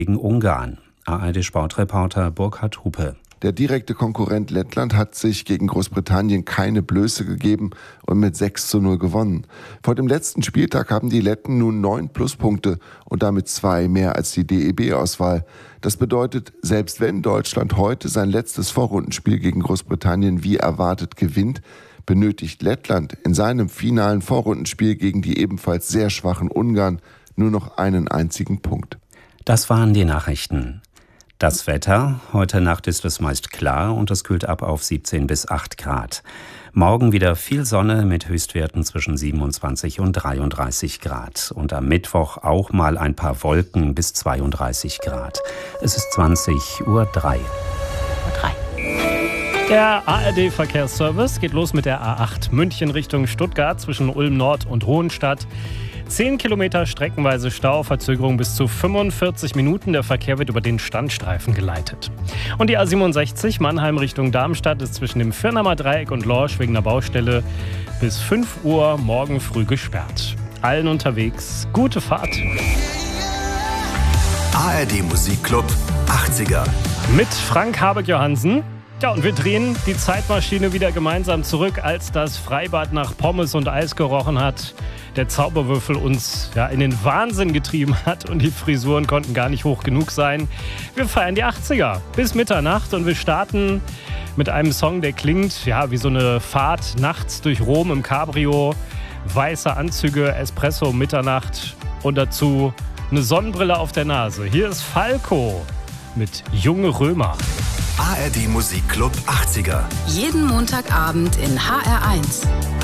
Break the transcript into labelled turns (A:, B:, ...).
A: gegen Ungarn. ARD-Sportreporter Burkhard Hupe.
B: Der direkte Konkurrent Lettland hat sich gegen Großbritannien keine Blöße gegeben und mit 6:0 gewonnen. Vor dem letzten Spieltag haben die Letten nun 9 Pluspunkte und damit 2 mehr als die DEB-Auswahl. Das bedeutet, selbst wenn Deutschland heute sein letztes Vorrundenspiel gegen Großbritannien wie erwartet gewinnt, benötigt Lettland in seinem finalen Vorrundenspiel gegen die ebenfalls sehr schwachen Ungarn nur noch einen einzigen Punkt.
A: Das waren die Nachrichten. Das Wetter: Heute Nacht ist es meist klar und es kühlt ab auf 17 bis 8 Grad. Morgen wieder viel Sonne mit Höchstwerten zwischen 27 und 33 Grad. Und am Mittwoch auch mal ein paar Wolken bis 32 Grad. Es ist 20:03 Uhr.
C: Der ARD-Verkehrsservice geht los mit der A8 München Richtung Stuttgart zwischen Ulm Nord und Hohenstadt. 10 Kilometer streckenweise Stau, Verzögerung bis zu 45 Minuten. Der Verkehr wird über den Standstreifen geleitet. Und die A67 Mannheim Richtung Darmstadt ist zwischen dem Firnamer Dreieck und Lorsch wegen der Baustelle bis 5 Uhr morgen früh gesperrt. Allen unterwegs gute Fahrt.
D: ARD Musikclub 80er.
C: Mit Frank Habeck-Johansen. Ja, und wir drehen die Zeitmaschine wieder gemeinsam zurück, als das Freibad nach Pommes und Eis gerochen hat. Der Zauberwürfel uns in den Wahnsinn getrieben hat und die Frisuren konnten gar nicht hoch genug sein. Wir feiern die 80er bis Mitternacht und wir starten mit einem Song, der klingt wie so eine Fahrt nachts durch Rom im Cabrio. Weiße Anzüge, Espresso, Mitternacht und dazu eine Sonnenbrille auf der Nase. Hier ist Falco mit Junge Römer.
D: ARD Musikclub 80er.
E: Jeden Montagabend in HR1.